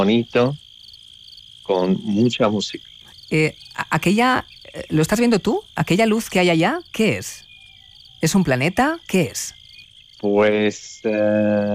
bonito, con mucha música. Aquella, ¿lo estás viendo tú? ¿Aquella luz que hay allá? ¿Qué es? ¿Es un planeta? ¿Qué es? Pues